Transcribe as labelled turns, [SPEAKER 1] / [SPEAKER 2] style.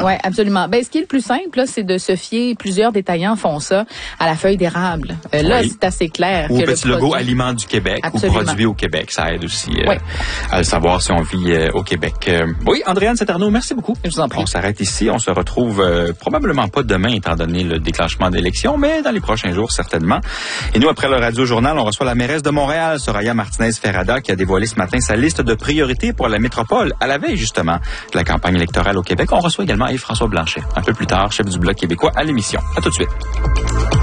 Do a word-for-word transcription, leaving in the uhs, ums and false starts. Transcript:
[SPEAKER 1] Oui, absolument. Ben, ce qui est le plus simple, là, c'est de se fier, plusieurs détaillants font ça, à la feuille d'érable. Euh, là, oui. c'est assez clair.
[SPEAKER 2] Ou
[SPEAKER 1] que
[SPEAKER 2] au petit
[SPEAKER 1] le
[SPEAKER 2] logo
[SPEAKER 1] produit...
[SPEAKER 2] Aliments du Québec Absolument. Ou Produits au Québec. Ça aide aussi euh,
[SPEAKER 1] oui.
[SPEAKER 2] à le savoir si on vit euh, au Québec. Euh, oui, Andréane Saint-Arnaud, merci beaucoup.
[SPEAKER 1] Je vous en prie.
[SPEAKER 2] On s'arrête ici. On se retrouve euh, probablement pas demain, étant donné le déclenchement d'élections, mais dans les prochains jours, certainement. Et nous, après le Radio-Journal, on reçoit la mairesse de Montréal, Soraya Martinez-Ferrada, qui a dévoilé ce matin sa liste de priorités pour la métropole, à la veille, justement, de la campagne électorale au Québec. On reçoit également Yves-François Blanchet, un peu plus tard, chef du Bloc québécois, à l'émission. À tout de suite.